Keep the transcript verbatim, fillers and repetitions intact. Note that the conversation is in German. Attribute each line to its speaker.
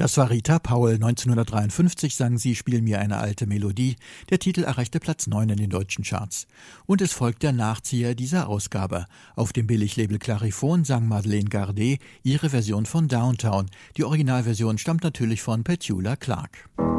Speaker 1: Das war Rita Paul. neunzehnhundertdreiundfünfzig sang sie »Spiel mir eine alte Melodie«. Der Titel erreichte Platz neun in den deutschen Charts. Und es folgt der Nachzieher dieser Ausgabe. Auf dem Billiglabel Clarifon sang Madeleine Gardé ihre Version von Downtown. Die Originalversion stammt natürlich von Petula Clark.